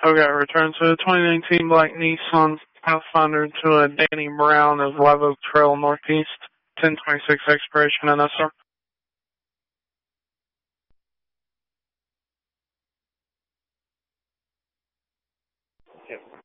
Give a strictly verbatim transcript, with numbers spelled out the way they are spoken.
Okay, return to a twenty nineteen black Nissan Pathfinder to a Danny Brown of Live Oak Trail Northeast, ten twenty-six expiration N S R. Yep.